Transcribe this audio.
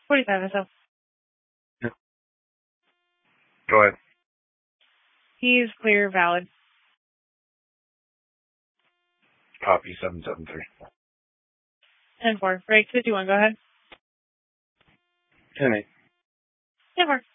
45 SO. Go ahead. He's clear, valid. Copy 773. 10-4. Break 51, go ahead. 10-8. 10-4.